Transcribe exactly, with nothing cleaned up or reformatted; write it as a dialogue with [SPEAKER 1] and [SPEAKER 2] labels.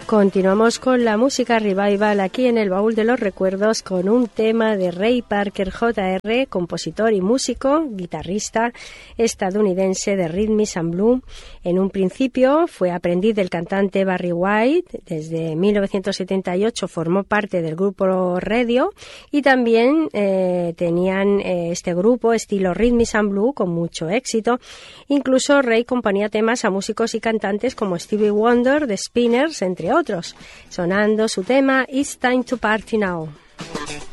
[SPEAKER 1] Continuamos con la música revival aquí en el baúl de los recuerdos con un tema de Ray Parker J R, compositor y músico, guitarrista estadounidense de rhythm and blues. En un principio fue aprendiz del cantante Barry White. Desde mil novecientos setenta y ocho formó parte del grupo Radio y también eh, tenían eh, este grupo estilo rhythm and blues con mucho éxito. Incluso Ray componía temas a músicos y cantantes como Stevie Wonder, The Spinners, entre otros. Sonando su tema It's Time to Party Now.